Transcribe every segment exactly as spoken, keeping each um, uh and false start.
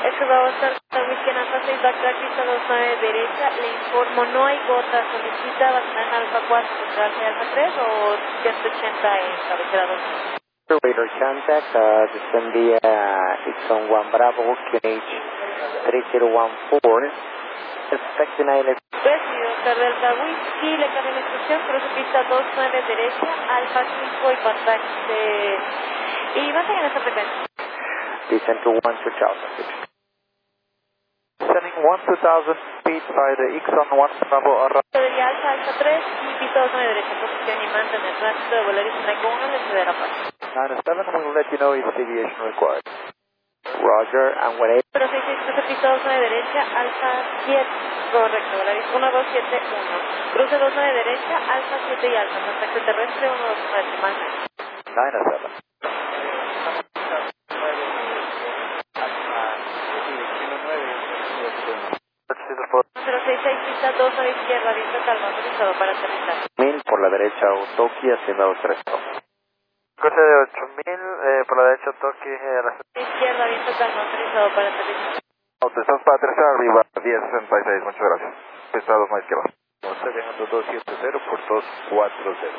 Eso va a estar Whisky Alfa seis, backtrack pista dos nueve derecha. Le informo, no hay gotas. Solicita vacunar en Alfa cuatro contra Alfa tres o ciento ochenta en cabecera dos. Radar contact, uh, descend via Ixon one Bravo, Q N H three zero one four. Expect United. Recibido, Oscar Delta Whisky, le cambio la instrucción, cruce pista dos nueve derecha, Alfa cinco y contacte. Y mantengan esta frecuencia. Descend to one two thousand. Sending one two thousand feet by the Ixon one Bravo arrival. Sería Alfa Alfa tres y pista dos nueve derecha, posición y mantener tránsito de Volaris Strike uno, le cede la paz. nine seven, we'll let you know if deviation required. Roger, and whatever. cero seis seis, cruce pista dos nueve derecha, Alfa siete, correcto, Volaris uno dos siete uno. Cruce dos nueve derecha, Alfa siete y Alfa, contacto terrestre uno dos nueve decimal. nine seven. cero seis seis, pista dos nueve izquierda, viento calma, autorizado para aterrizar. Mil por la derecha, Otoki haciendo dos tres. Coche de ocho mil, eh, por la derecha toque eh, Izquierda, viento calma, autorizado para aterrizar. Autorizado para aterrizar arriba, diez sesenta y seis, muchas gracias. Pista dos más izquierda. Estoy dejando dos siete cero por dos cuatro cero.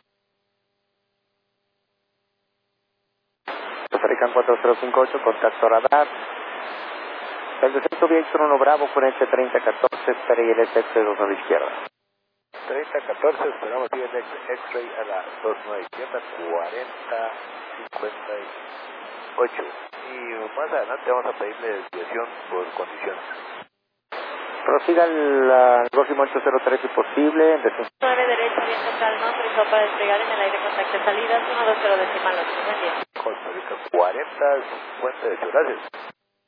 American cuatro cero cinco ocho, contacto radar. El descenso Víctor uno Bravo, Q N H treinta catorce, espera y el S X dos a la izquierda. treinta catorce, esperamos bien X-Ray a la dos nueve izquierda, cuarenta cincuenta y ocho. Y más adelante vamos a pedirle desviación por condiciones. Prosiga al al próximo ocho cero tres si posible. Descenso nueve derecha, viento calma, autorizado para despegar en el aire, contacto salidas uno dos cero decimal ocho. Buen día. Costa Rica cuarenta cincuenta y ocho, gracias.